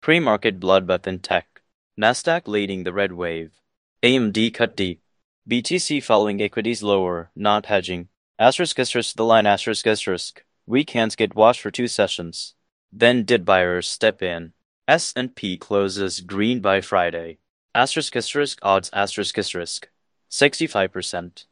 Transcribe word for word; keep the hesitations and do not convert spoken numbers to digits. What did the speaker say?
Pre-market bloodbath in tech. Nasdaq leading the red wave. A M D cut deep. B T C following equities lower, not hedging. Asterisk asterisk the line asterisk asterisk. Weak hands get washed for two sessions. Then did buyers step in. S and P closes green by Friday. Asterisk asterisk odds asterisk asterisk. sixty-five percent.